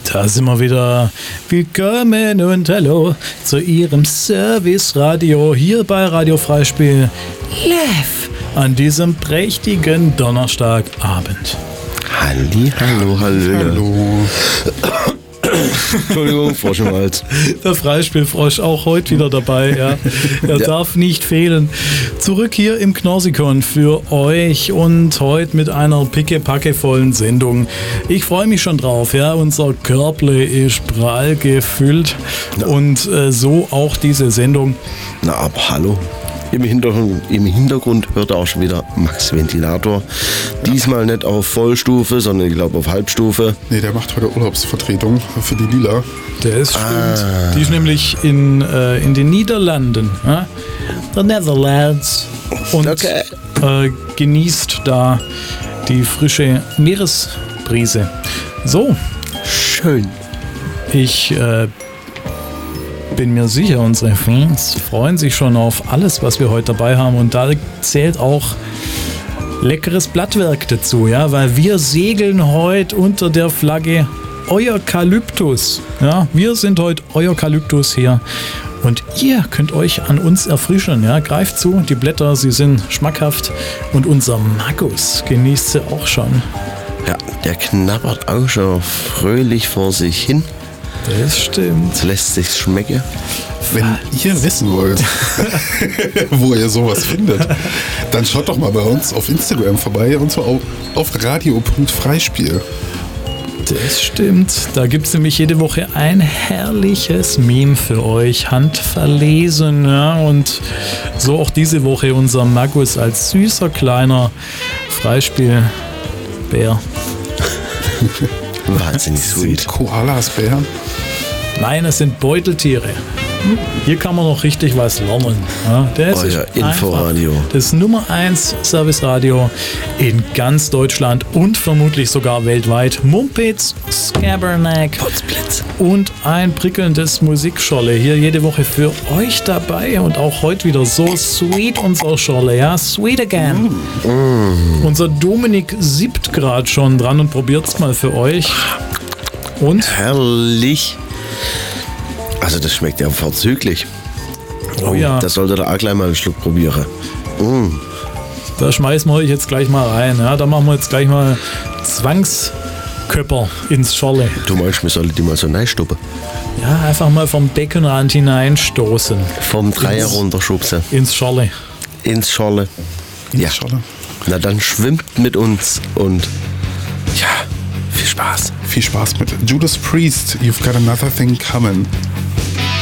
Da sind wir wieder. Willkommen und hallo zu Ihrem Service-Radio hier bei Radio Freispiel live an diesem prächtigen Donnerstagabend. Hallo. Entschuldigung, Frosch im Hals. Der Freispielfrosch auch heute wieder dabei, ja. Er darf nicht fehlen. Zurück hier im Knorsikon für euch und heute mit einer pickepackevollen Sendung. Ich freue mich schon drauf, ja. Unser Körble ist prall gefüllt und so auch diese Sendung. Na, aber hallo. Im Hintergrund hört auch schon wieder Max Ventilator. Diesmal nicht auf Vollstufe, sondern ich glaube auf Halbstufe. Nee, der macht heute Urlaubsvertretung für die Lila. Der ist stimmt. Die ist nämlich in den Niederlanden. Ja? The Netherlands. Und genießt da die frische Meeresbrise. So. Schön. Ich bin mir sicher, unsere Fans freuen sich schon auf alles, was wir heute dabei haben. Und da zählt auch leckeres Blattwerk dazu, ja, weil wir segeln heute unter der Flagge Eukalyptus. Ja, wir sind heute Eukalyptus hier. Und ihr könnt euch an uns erfrischen. Ja, greift zu, die Blätter, sie sind schmackhaft. Und unser Magus genießt sie auch schon. Ja, der knabbert auch schon fröhlich vor sich hin. Das stimmt. Das lässt sich schmecken. Wenn ihr wissen wollt, wo ihr sowas findet, dann schaut doch mal bei uns auf Instagram vorbei und zwar auf radio.freispiel. Das stimmt. Da gibt es nämlich jede Woche ein herrliches Meme für euch, handverlesen. Ja? Und so auch diese Woche unser Magus als süßer kleiner Freispielbär. Wahnsinnig sweet. Koalas, Bären? Nein, es sind Beuteltiere. Hier kann man noch richtig was lernen. Ja, das Euer Inforadio. Das Nummer 1 Serviceradio in ganz Deutschland und vermutlich sogar weltweit. Mumpitz, Scabernack und ein prickelndes Musikscholle. Hier jede Woche für euch dabei und auch heute wieder so sweet unser Scholle. Ja, sweet again. Unser Dominik siebt gerade schon dran und probiert's mal für euch. Und? Herrlich. Also das schmeckt ja vorzüglich. Oh ja. Das sollte der auch gleich mal einen Schluck probieren. Da schmeißen wir euch jetzt gleich mal rein. Ja, da machen wir jetzt gleich mal Zwangsköpper ins Scholle. Du meinst, wir sollten die mal so reinstuppen? Ja, einfach mal vom Beckenrand hineinstoßen. Vom Dreier runterschubsen. Ins Scholle. Ins Scholle. Ja. Scholle. Na dann schwimmt mit uns und ja, viel Spaß. Viel Spaß mit Judas Priest, You've Got Another Thing Coming.